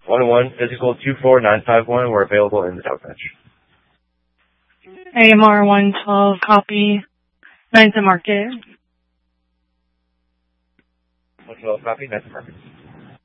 101 physical 24951. We're available in the dog bench. AMR 112, copy. 9th and Market. 112, copy. 9th and Market.